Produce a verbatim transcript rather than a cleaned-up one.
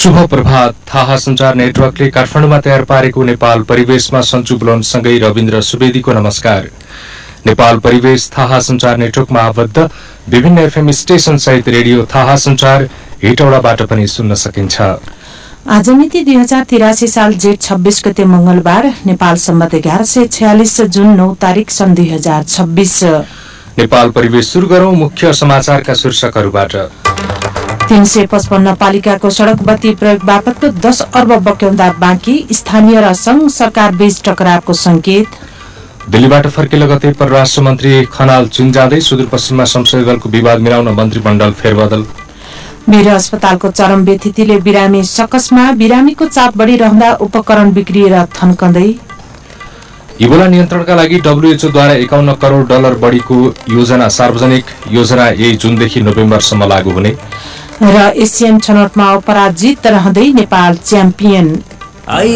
शुभ प्रभात। थाहा संचार नेटवर्कले काठमाडौँमा तयार पारेको नेपाल परिवेशमा सञ्चु बुलनसँगै रविन्द्र सुवेदीको नमस्कार। नेपाल परिवेश थाहा संचार नेटवर्कमा आबद्ध विभिन्न एफएम स्टेशन सहित रेडियो थाहा संचार हेटौडाबाट पनि सुन्न सकिन्छ। आज मिति दुई हजार तिरासी साल जेठ छब्बीस गते मंगलबार, नेपाल सम्मत एघार सय छयालिस जुन नौ तारिक सन् दुई हजार छब्बीस। नेपाल परिवेश शुरू गरौं मुख्य समाचारका शीर्षकहरूबाट। तीन सय पचपन्न पालिकाको सड़क बत्ती प्रयोग बापतको दस अर्ब बक्यौंदा बाँकी, स्थानीय र संघ सरकार बीच टकरावको संकेत। दिल्लीबाट फर्के लगतै परराष्ट्र मन्त्री खनाल चीन जाँदै, सुदूरपश्चिममा संसदीय दलको विवाद मिलाउन मन्त्रीमण्डल फेरबदल। वीर अस्पतालको चरम व्यथितिले बिरामी सकसमा, बिरामीको चाप बढ़िरहँदा उपकरण बिग्रिएर थन्कँदै। इबोला नियन्त्रणका लागि डब्ल्यूएचओद्वारा एकाउन्न करोड़ डलर बढीको योजना सार्वजनिक। योजना यही जुनदेखि नोभेम्बरसम्म लागू हुने। र एसियन छनौटमा अपराजित रहँदै नेपाल च्याम्पियन। आई